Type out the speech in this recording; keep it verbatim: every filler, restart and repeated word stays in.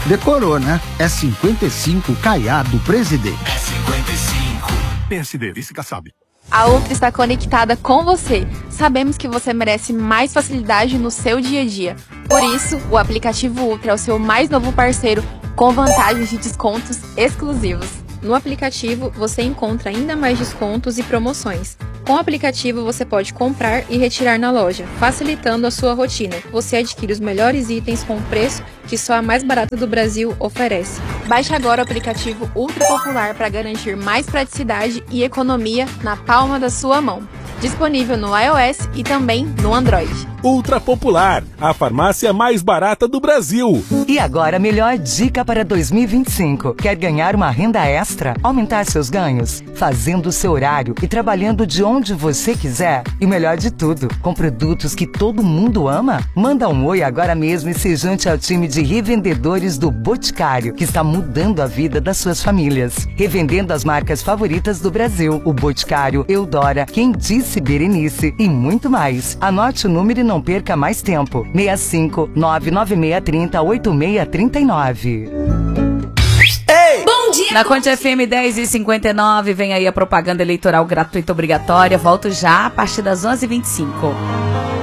Decorou, né? É cinquenta e cinco Caiado Presidente. É cinquenta e cinco. P S D, vice Kassab. A Ultra está conectada com você. Sabemos que você merece mais facilidade no seu dia a dia. Por isso, o aplicativo Ultra é o seu mais novo parceiro, com vantagens de descontos exclusivos. No aplicativo, você encontra ainda mais descontos e promoções. Com o aplicativo, você pode comprar e retirar na loja, facilitando a sua rotina. Você adquire os melhores itens com preço que só a mais barata do Brasil oferece. Baixe agora o aplicativo Ultra Popular para garantir mais praticidade e economia na palma da sua mão. Disponível no iOS e também no Android. Ultra Popular, a farmácia mais barata do Brasil. E agora a melhor dica para dois mil e vinte e cinco. Quer ganhar uma renda extra? Aumentar seus ganhos? Fazendo o seu horário e trabalhando de onde você quiser? E o melhor de tudo, com produtos que todo mundo ama? Manda um oi agora mesmo e se junte ao time de revendedores do Boticário, que está mudando a vida das suas famílias. Revendendo as marcas favoritas do Brasil. O Boticário, Eudora, Quem Disse Berenice e muito mais. Anote o número e não perca mais tempo. seis cinco nove nove seis três zero oito seis três nove. Ei! Bom dia! Na Conte F M dez e cinquenta e nove, vem aí a propaganda eleitoral gratuita obrigatória. Volto já a partir das onze e vinte e cinco.